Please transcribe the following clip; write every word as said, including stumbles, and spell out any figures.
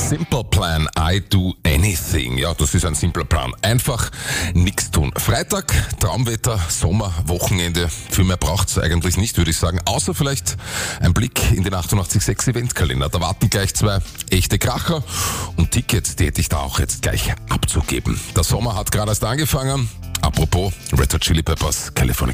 Simple Plan, I do anything. Ja, das ist ein simpler Plan. Einfach nichts tun. Freitag, Traumwetter, Sommer, Wochenende. Viel mehr braucht's eigentlich nicht, würde ich sagen. Außer vielleicht ein Blick in den achtundachtzig Komma sechs Eventkalender. Da warten gleich zwei echte Kracher und Tickets, die hätte ich da auch jetzt gleich abzugeben. Der Sommer hat gerade erst angefangen. Apropos Red Hot Chili Peppers, California.